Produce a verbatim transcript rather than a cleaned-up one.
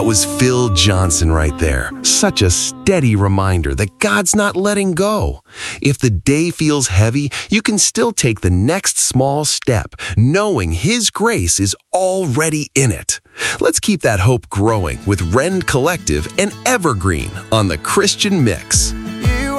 That was Phil Johnson right there. Such a steady reminder that God's not letting go. If the day feels heavy, you can still take the next small step, knowing His grace is already in it. Let's keep that hope growing with Rend Collective and Evergreen on the Christian Mix.